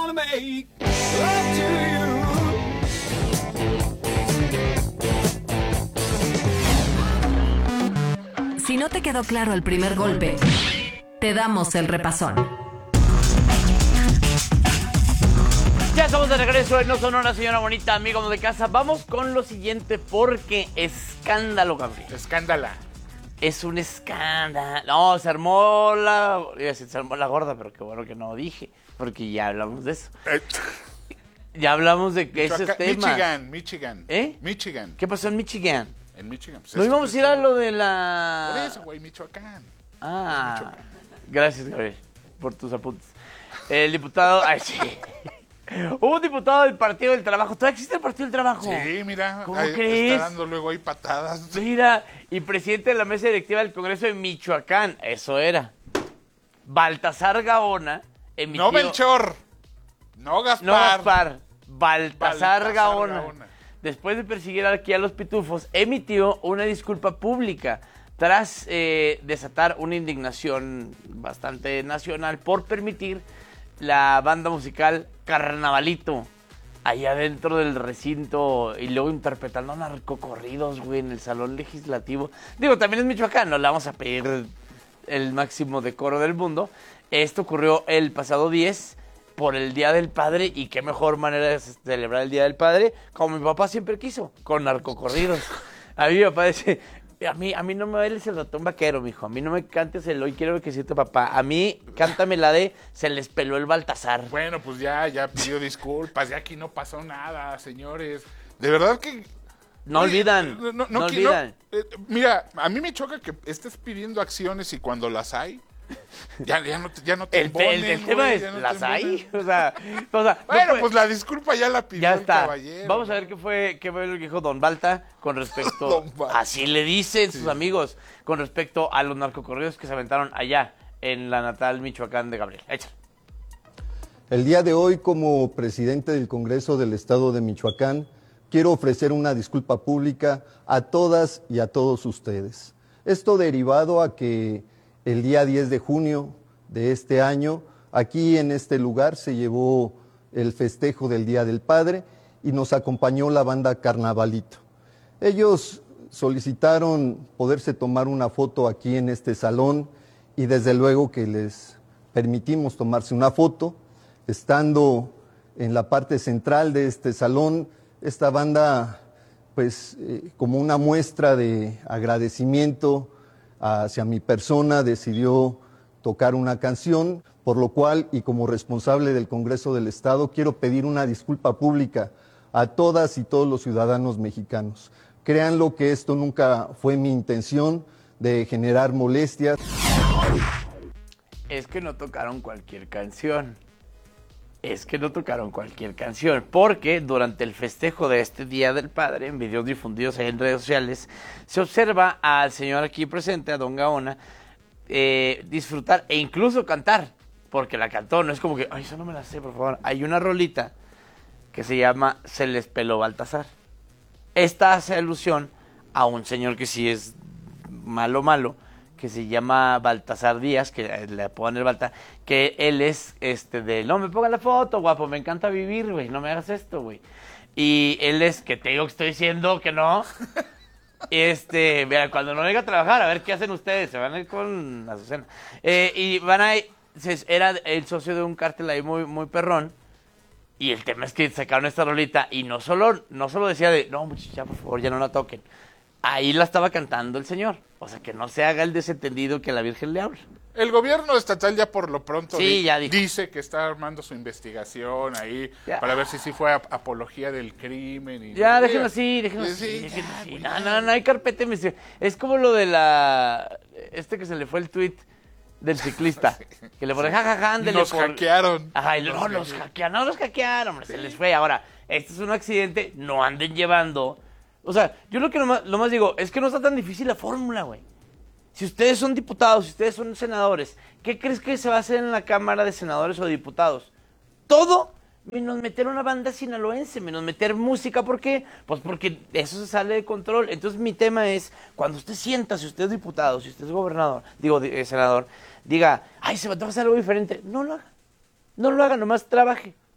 wanna make love to you. Si no te quedó claro el primer golpe, te damos el repasón. Ya estamos de regreso en No Sonora, señora bonita, amigos de casa. Vamos con lo siguiente porque escándalo, Gabriel. Escándala. Es un escándalo. No, se armó la... Iba a decir, se armó la gorda, pero qué bueno que no dije, porque ya hablamos de eso. Ya hablamos de que esos temas. Michigan. ¿Eh? Michigan. ¿Qué pasó en Michigan? En Michigan. Pues No íbamos a ir a lo de la... Por eso, güey, Michoacán. Ah, Michoacán. gracias, Gabriel, por tus apuntes. El diputado... Ay, sí. Hubo un diputado del Partido del Trabajo. ¿Todavía existe el Partido del Trabajo? Sí, mira. ¿Cómo crees? Está dando luego ahí patadas. Mira, y presidente de la mesa directiva del Congreso de Michoacán. Eso era. Baltasar Gaona emitió... No Melchor. No Gaspar. No Gaspar. Baltasar Baltasar Gaona. Gaona. Después de perseguir aquí a los pitufos, emitió una disculpa pública tras desatar una indignación bastante nacional por permitir la banda musical Carnavalito allá dentro del recinto y luego interpretando narcocorridos, güey, en el salón legislativo. Digo, también es Michoacán, no le vamos a pedir el máximo decoro del mundo. Esto ocurrió el pasado 10 por el Día del Padre, y qué mejor manera de celebrar el Día del Padre, como mi papá siempre quiso, con narcocorridos. A mí mi papá dice, a mí no me bailes el ratón vaquero, mijo, a mí no me cantes el hoy quiero que siente papá, a mí cántame la de se les peló el Baltasar. Bueno, pues ya pidió disculpas, ya aquí no pasó nada, señores. De verdad que... No Oye, olvidan, no olvidan. Mira, a mí me choca que estés pidiendo acciones y cuando las hay, ya no te embonen, el tema güey, es, ya no te ¿las hay? embonen. O sea, Bueno, no pues la disculpa ya la pidió ya el está. caballero. Vamos a ver qué fue lo que dijo Don Balta con respecto, Don Balta. así le dicen sus amigos, con respecto a los narcocorridos que se aventaron allá en la natal Michoacán de Gabriel. Échale. El día de hoy, como presidente del Congreso del Estado de Michoacán, quiero ofrecer una disculpa pública a todas y a todos ustedes. Esto derivado a que el día 10 de junio de este año, aquí en este lugar se llevó el festejo del Día del Padre y nos acompañó la banda Carnavalito. Ellos solicitaron poderse tomar una foto aquí en este salón y desde luego que les permitimos tomarse una foto. Estando en la parte central de este salón, esta banda, pues como una muestra de agradecimiento hacia mi persona, decidió tocar una canción, por lo cual, y como responsable del Congreso del Estado, quiero pedir una disculpa pública a todas y todos los ciudadanos mexicanos. Créanlo que esto nunca fue mi intención de generar molestias. Es que no tocaron cualquier canción. Porque durante el festejo de este Día del Padre, en videos difundidos en redes sociales, se observa al señor aquí presente, a Don Gaona, disfrutar e incluso cantar, porque la cantó, no es como que, ay, eso no me la sé, por favor. Hay una rolita que se llama Se les peló Baltasar. Esta hace alusión a un señor que sí es malo, que se llama Baltasar Díaz, que le apodan el Balta, que él es no me pongan la foto, guapo, me encanta vivir, güey, no me hagas esto, güey. Y él es, que te digo que estoy diciendo que no. Mira, cuando no venga a trabajar, a ver qué hacen ustedes, se van a ir con Azucena. Y van a ir, era el socio de un cártel ahí muy, muy perrón. Y el tema es que sacaron esta rolita y no solo decía de, no, muchacha, por favor, ya no la toquen. Ahí la estaba cantando el señor. O sea, que no se haga el desentendido que la Virgen le habla. El gobierno estatal ya por lo pronto ya dijo. dice que está armando su investigación ahí Ya. para ver si sí fue apología del crimen. Y Ya, déjenlo así. güey, No hay carpeta de investigación. Es como lo de que se le fue el tuit del ciclista. Que le pone jajaja, ándele. Nos hackearon. Ajá, los hackearon, hombre, se les fue. Ahora, este es un accidente, no anden llevando. O sea, yo lo que lo más digo, es que no está tan difícil la fórmula, güey. Si ustedes son diputados, si ustedes son senadores, ¿qué crees que se va a hacer en la Cámara de Senadores o Diputados? Todo menos meter una banda sinaloense, menos meter música. ¿Por qué? Pues porque eso se sale de control. Entonces mi tema es, cuando usted sienta, si usted es diputado, si usted es gobernador, senador, diga, ay, se va a hacer algo diferente. No lo haga, nomás trabaje.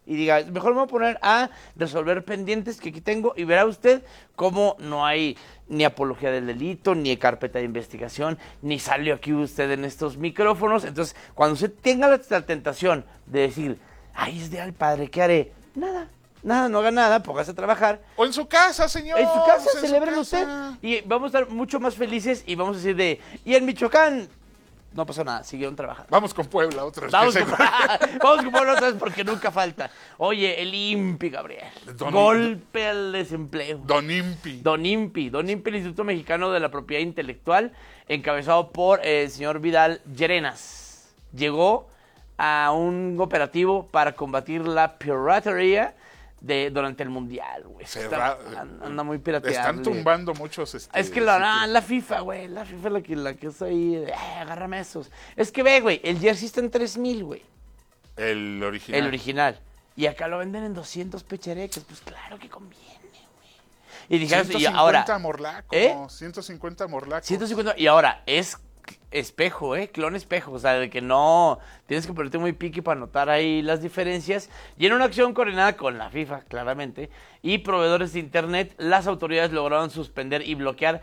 y diga, mejor me voy a poner a resolver pendientes que aquí tengo y verá usted cómo no hay ni apología del delito, ni carpeta de investigación, ni salió aquí usted en estos micrófonos. Entonces, cuando usted tenga la tentación de decir, ay, es Día del Padre, ¿qué haré? Nada, no haga nada, póngase a trabajar. O en su casa, señor. En su casa, en su celebren casa. usted. Y vamos a estar mucho más felices y vamos a decir y en Michoacán no pasó nada, siguieron trabajando. Vamos con Puebla otra vez. Vamos con Puebla otra vez porque nunca falta. Oye, el INPI, Gabriel. Golpe al desempleo. Don Impi. Don INPI, el Instituto Mexicano de la Propiedad Intelectual, encabezado por el señor Vidal Llerenas. Llegó a un operativo para combatir la piratería durante el Mundial, güey. Anda muy pirateado. Están tumbando muchos Es que la FIFA, güey. La FIFA es la que está ahí. Agárrame esos. Es que ve, güey. El jersey está en 3,000, güey. El original. El original. Y acá lo venden en 200 pechereques. Pues claro que conviene, güey. Y dijeron, 150 y ahora. morlaco. 150 morlaco. 150. Y ahora, es espejo, clon espejo, o sea, de que no tienes que ponerte muy piqui para notar ahí las diferencias. Y en una acción coordinada con la FIFA, claramente, y proveedores de internet, las autoridades lograron suspender y bloquear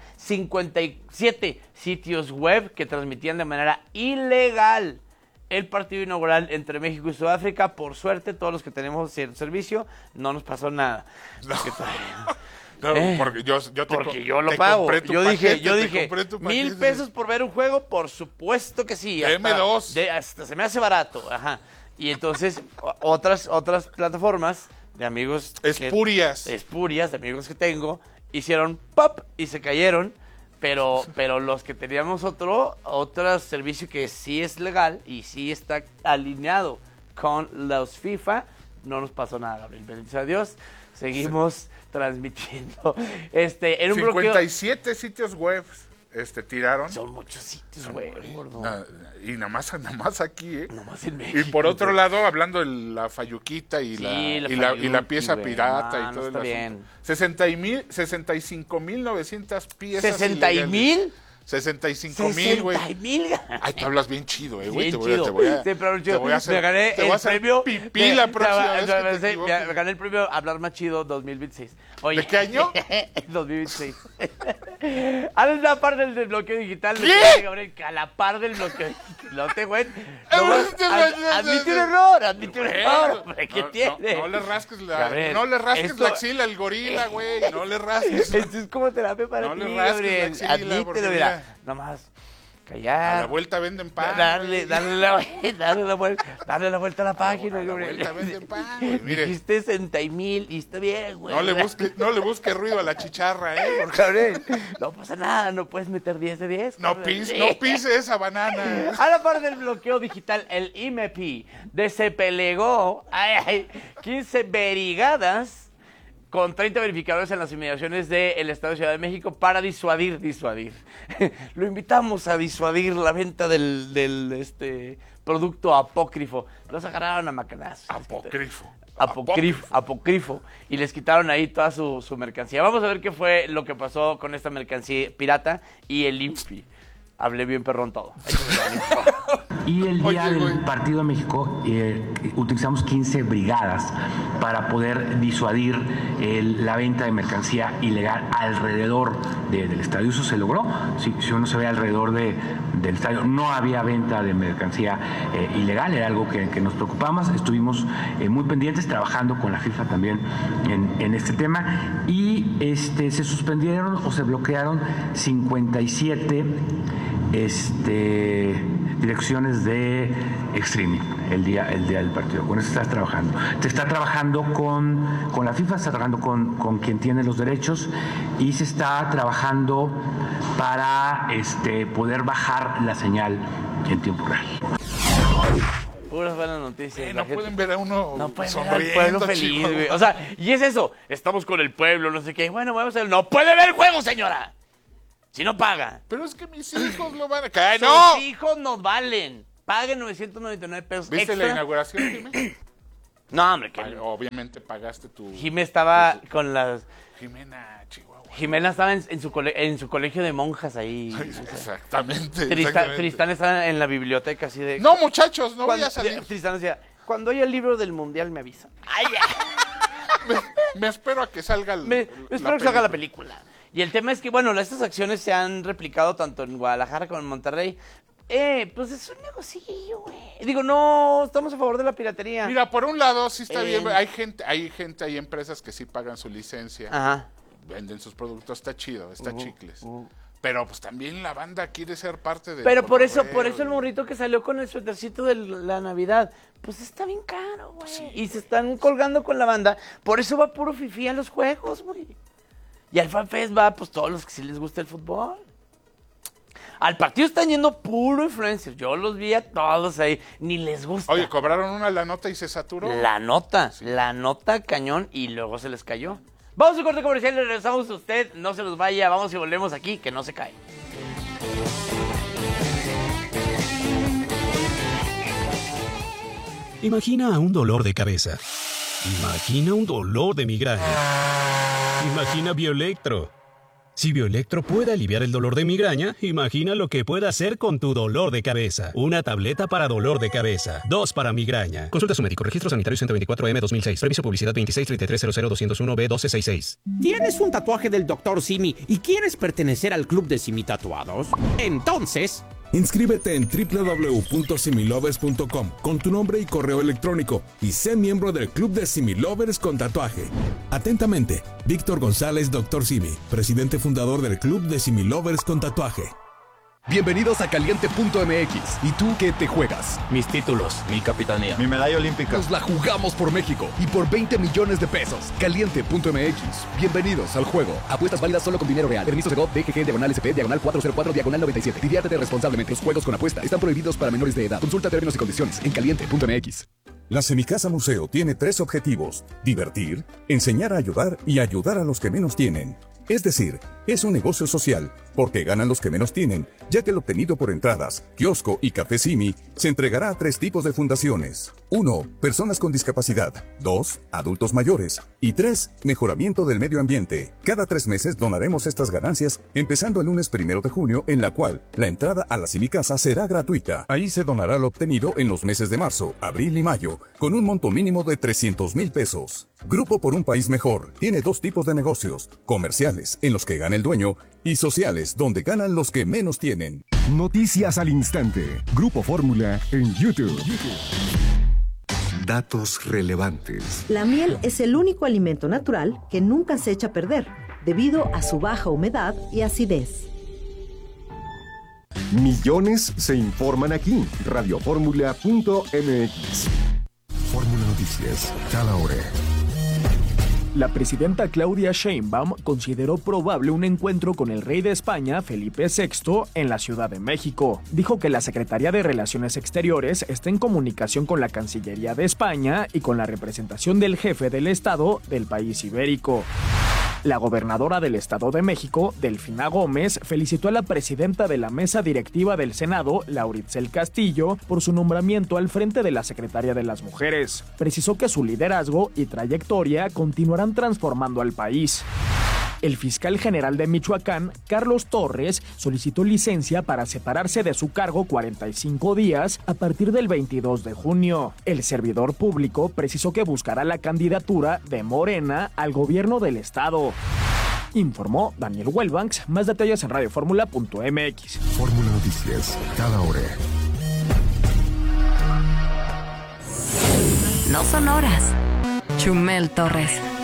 57 sitios web que transmitían de manera ilegal el partido inaugural entre México y Sudáfrica. Por suerte, todos los que tenemos cierto servicio, no nos pasó nada. No. No, porque yo lo pago. Yo dije, $1,000 por ver un juego, por supuesto que sí. Deme dos. Hasta se me hace barato, ajá. Y entonces, otras plataformas de amigos... Espurias, de amigos que tengo, hicieron pop y se cayeron, pero los que teníamos otro servicio que sí es legal y sí está alineado con los FIFA, no nos pasó nada, Gabriel. Bendito a Dios, seguimos transmitiendo. En un 57 sitios web tiraron. Son muchos sitios, güey, gordo. Y nada más aquí, Nomás en México. Y por otro lado, hablando de la fayuquita y la pieza güey. pirata y todo está el bien. 65,900 piezas. ¿60,000? 65,000, güey. 60,000. Ay, tú hablas bien chido, güey. Bien chido. Sí, pero te voy a hacer, me gané te voy a el hacer premio. pipí la próxima vez que te equivoques. Me gané el premio Hablar Más Chido 2026. Oye, ¿de qué año? 2026. A la par del desbloqueo digital. ¿Qué? Gabriel, que a la par del bloqueo digital, güey. Admite un error, hombre. ¿Qué tiene? No le rasques Gabriel, la axila al gorila, güey. No le rasques. Esto es como terapia para ti, Gabriel. Admítelo, mira. Nomás callar. A la vuelta venden pan. Darle la vuelta a la página, Gabriel. A la vuelta venden pan, güey. Mire. Dijiste 60,000 y está bien, güey. No le busque ruido a la chicharra, porque Gabriel, no pasa nada, no puedes meter 10 de 10. no pise esa banana. A la par del bloqueo digital, el IMEPI despelegó 15 brigadas con 30 verificadores en las inmediaciones del Estado de Ciudad de México para disuadir. Lo invitamos a disuadir la venta del producto apócrifo. Los agarraron a macanazos. Apócrifo. Y les quitaron ahí toda su mercancía. Vamos a ver qué fue lo que pasó con esta mercancía pirata y el INPI. Hablé bien perrón todo. Y el día del Partido de México utilizamos 15 brigadas para poder disuadir la venta de mercancía ilegal alrededor del estadio. Eso se logró. Si uno se ve alrededor del estadio, no había venta de mercancía ilegal, era algo que nos preocupaba. Estuvimos muy pendientes, trabajando con la FIFA también en este tema. Y se suspendieron o se bloquearon 57 direcciones de streaming el día del partido. Con eso estás trabajando. Se está trabajando con la FIFA, se está trabajando con quien tiene los derechos y se está trabajando para poder bajar la señal en tiempo real. Puras buenas noticias. No pueden ver a uno no pueden sonriendo, ver al pueblo feliz, güey. O sea, y es eso. Estamos con el pueblo, no sé qué. Bueno, vamos a ver. ¡No puede ver el juego, señora! Si no paga. Pero es que mis hijos lo van a caer. ¡No! Sus hijos nos valen. Paguen 999 pesos ¿Viste extra. la inauguración, Jimé? No, hombre. Obviamente pagaste tu... Jimé estaba con las... Chihuahua. Jimena estaba en su colegio de monjas ahí. Exactamente. Tristán estaba en la biblioteca así de... No, muchachos, no voy a salir. Tristán decía, Cuando haya el libro del Mundial me avisan. ¡Ay, Me espero a que salga espero que salga la película. Y el tema es que, bueno, estas acciones se han replicado tanto en Guadalajara como en Monterrey. Pues es un negocillo, güey. Digo, no, estamos a favor de la piratería. Mira, por un lado sí está bien. Hay empresas que sí pagan su licencia. Ajá. Venden sus productos, está chido, está chicles. Pero pues también la banda quiere ser parte de. Pero por eso el morrito que salió con el suétercito de la Navidad, pues está bien caro, güey. Sí. Y se están colgando con la banda. Por eso va puro fifí a los juegos, güey. Y al FanFest va, pues todos los que sí les gusta el fútbol. Al partido están yendo puro influencers. Yo los vi a todos ahí. Ni les gusta. Oye, cobraron la nota y se saturó. La nota cañón y luego se les cayó. Vamos a un corte comercial y regresamos a usted. No se nos vaya, vamos y volvemos aquí, que no se cae. Imagina un dolor de cabeza. Imagina un dolor de migraña. Imagina Bioelectro. Si Bioelectro puede aliviar el dolor de migraña, imagina lo que puede hacer con tu dolor de cabeza. Una tableta para dolor de cabeza, 2 para migraña. Consulta a su médico. Registro sanitario 124M 2006. Previso publicidad 2633000201B1266. ¿Tienes un tatuaje del Dr. Simi y quieres pertenecer al club de Simi Tatuados? Entonces, inscríbete en www.similovers.com con tu nombre y correo electrónico y sé miembro del club de Similovers con tatuaje. Atentamente, Víctor González, Dr. Simi, presidente fundador del club de Similovers con tatuaje. Bienvenidos a Caliente.mx. ¿Y tú qué te juegas? Mis títulos, mi capitanía, mi medalla olímpica. Nos la jugamos por México y por 20 millones de pesos. Caliente.mx. Bienvenidos al juego. Apuestas válidas solo con dinero real. Permiso Segov, DGG, /SP, /404, /97. Diviértete responsablemente. Los juegos con apuesta están prohibidos para menores de edad. Consulta términos y condiciones en Caliente.mx. La Semicasa Museo tiene 3 objetivos: divertir, enseñar a ayudar y ayudar a los que menos tienen. Es decir, es un negocio social, porque ganan los que menos tienen, ya que el obtenido por entradas, kiosco y café Simi se entregará a 3 tipos de fundaciones. 1. Personas con discapacidad. 2. Adultos mayores. Y 3. Mejoramiento del medio ambiente. Cada 3 meses donaremos estas ganancias, empezando el lunes 1 de junio, en la cual la entrada a la Semicasa será gratuita. Ahí se donará lo obtenido en los meses de marzo, abril y mayo, con un monto mínimo de 300,000 pesos. Grupo por un País Mejor tiene 2 tipos de negocios: comerciales, en los que gana el dueño, y sociales, donde ganan los que menos tienen. Noticias al instante. Grupo Fórmula en YouTube. Datos relevantes. La miel es el único alimento natural que nunca se echa a perder, debido a su baja humedad y acidez. Millones se informan aquí. Radioformula.mx. Fórmula Noticias, cada hora. La presidenta Claudia Sheinbaum consideró probable un encuentro con el rey de España, Felipe VI, en la Ciudad de México. Dijo que la Secretaría de Relaciones Exteriores está en comunicación con la Cancillería de España y con la representación del jefe del Estado del país ibérico. La gobernadora del Estado de México, Delfina Gómez, felicitó a la presidenta de la mesa directiva del Senado, Lauritsel Castillo, por su nombramiento al frente de la Secretaría de las Mujeres. Precisó que su liderazgo y trayectoria continuarán transformando al país. El fiscal general de Michoacán, Carlos Torres, solicitó licencia para separarse de su cargo 45 días a partir del 22 de junio. El servidor público precisó que buscará la candidatura de Morena al gobierno del estado. Informó Daniel Wellbanks. Más detalles en radioformula.mx. Fórmula Noticias, cada hora. No son horas. Chumel Torres.